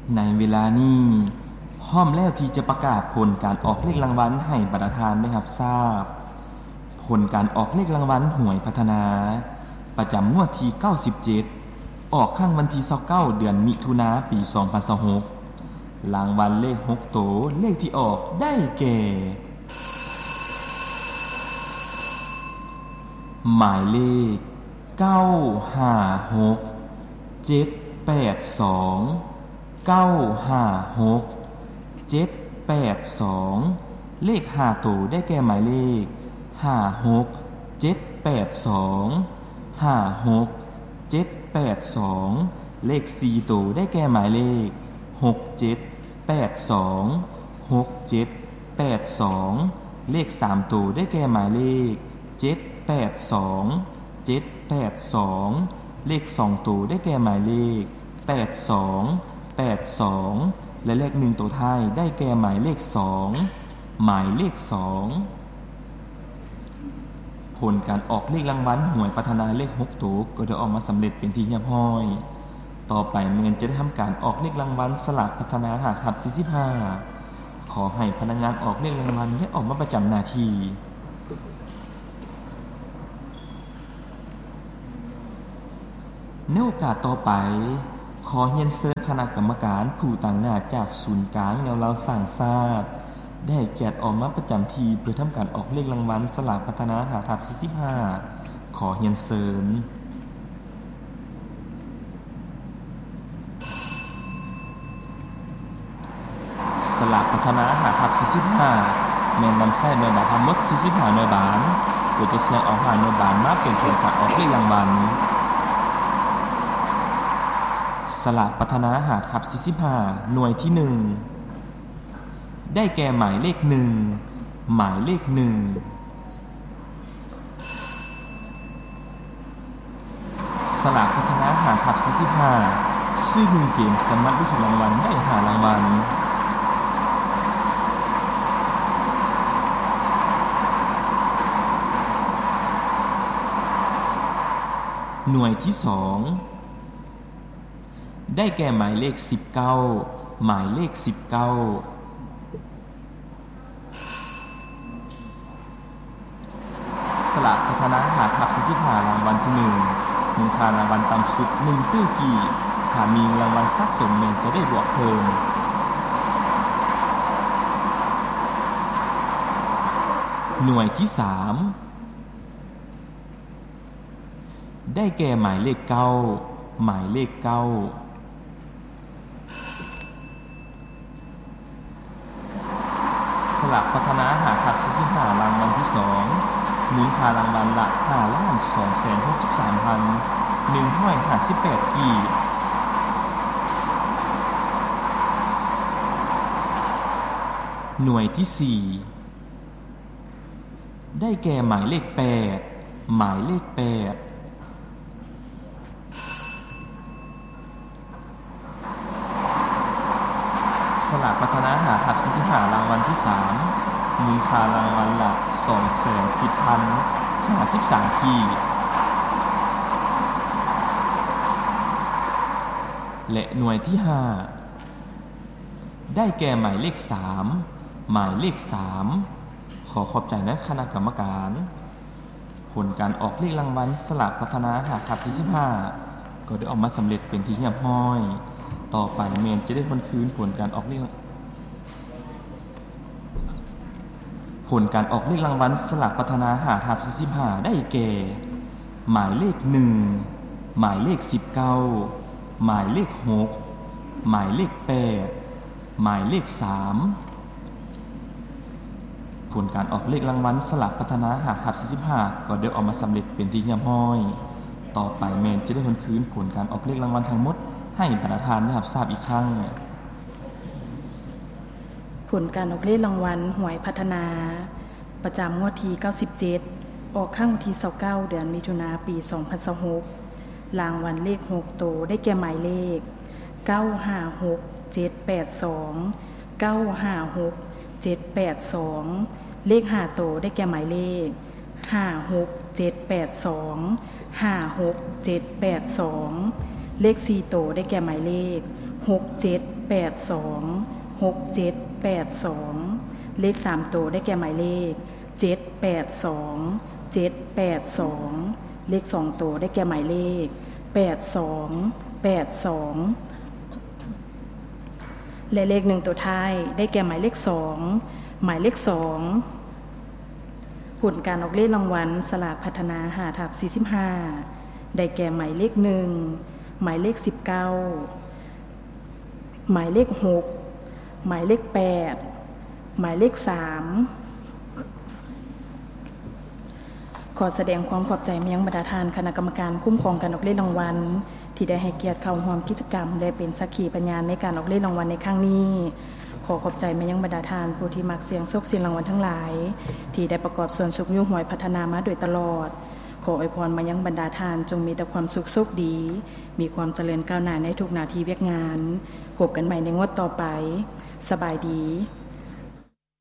ในเวลานี้พร้อมแล้วที่จะประกาศผลการออกเลขรางวัลให้ประธานได้รับทราบผลการออกเลขรางวัลหวยพัฒนาประจำงวดที่97ออกข้างวันที่29เดือนมิถุนายนปี2026รางวัลเลข6ตัวเลขที่ออกได้แก่หมายเลข956 782 956 782เลข5ตัวได้แก่หมายเลข56 782 56 782เลข4ตัวได้แก่หมายเลข6782 6782เลข3ตัวได้แก่หมายเลข782 782เลข2ตัวได้แก่หมายเลข82 82และเลข1ตัวท้ายได้แก่หมายเลข2หมายเลข2ผลการออกเลขรางวัลหวยพัฒนาเลข6ตัวก็ได้ออกมาสำเร็จเป็นที่เรียบร้อยต่อไปเมื่อจะได้ทำการออกเลขรางวัลสลากพัฒนา45ขอให้พนักงานออกเลขรางวัลได้ออกมาประจำหน้าที่ในโอกาสต่อไปขอเรียนเชิญคณะกรรมการผู้ต่างหน้าจากศูนย์กลางแนวเราสร้างชาติได้แก่ออกมาประจำที่เพื่อทำการออกเลขรางวัลสลากพัฒนา45ขอเรียนเชิญสลากพัฒนา45แม่นนำใช้หน่วยบาททั้งหมด45หน่วยบาทโดยจะเสี่ยงเอา5หน่วยบาทมาเป็นผลการออกเลขรางวัลสลากพัฒนา45หน่วยที่1ได้แก่หมายเลข1หมายเลข1สลากพัฒนา45ชื่อ1เกมสามารถลุ้นรางวัลได้5รางวัลหน่วยที่2ได้แก่หมายเลข19หมายเลข19สลากพัฒนา45รางวัลที่1มูลค่ารางวัลต่ำสุด1ตื้อกี่ถ้ามีรางวัลสะสมจะได้บวกเพิ่มหน่วยที่3ได้แก่หมายเลข9หมายเลข9สลากพัฒนา45รางวัลที่2มูลค่ารางวัลละ5,263,158 กีบหน่วยที่4ได้แก่หมายเลข8หมายเลข8สลากพัฒนา45รางวัลที่3มูลค่ารางวัลละ210,053 กีบและหน่วยที่5ได้แก่หมายเลข3หมายเลข3ขอขอบใจนะคณะกรรมการผลการออกเลขรางวัลสลากพัฒนา45ก็ได้ออกมาสำเร็จเป็นที่เรียบร้อยต่อไปเมนจะได้ทวนคืนผลการออกเลขรางวัลสลากพัฒนา45ได้แก่หมายเลข1หมายเลข19หมายเลข6หมายเลข8หมายเลข3ผลการออกเลขรางวัลสลากพัฒนา45ก็ได้ออกมาสำเร็จเป็นที่เรียบร้อยต่อไปเมนจะได้ทวนคืนผลการออกเลขรางวัลทั้งหมดให้ประธานได้รับทราบอีกครั้งผลการออกเลขรางวัลหวยพัฒนาประจำงวดที่97ออกข้างวันที่29เดือนมิถุนายนปี2026รางวัลเลข6ตัวได้แก่หมายเลข956 782 956 782เลข5ตัวได้แก่หมายเลข56 782 56 782เลข4ตัวได้แก่หมายเลขเลข3ตัวได้แก่หมายเลข782 เลข2ตัวได้แก่หมายเลข82 และเลข1ตัวท้ายได้แก่หมายเลข2หมายเลข2ผลการออกเลขรางวัลสลากพัฒนา5/45ได้แก่หมายเลข1หมายเลข19หมายเลข6หมายเลข8หมายเลข3ขอแสดงความขอบใจมายังบรรดาท่านคณะกรรมการคุ้มครองการออกเลขรางวัลที่ได้ให้เกียรติเข้าร่วมกิจกรรมและเป็นสักขีพยานในการออกเลขรางวัลในครั้งนี้ขอขอบใจมายังบรรดาท่านผู้ที่มักเสี่ยงโชคเสี่ยงรางวัลทั้งหลายที่ได้ประกอบส่วนสุขยุหวยพัฒนามาโดยตลอดขออวยพรมายังบรรดาท่านจงมีแต่ความสุขโชคดีมีความเจริญก้าวหน้าในทุกหน้าที่เวียกงานพบกันใหม่ในงวดต่อไปสบายดี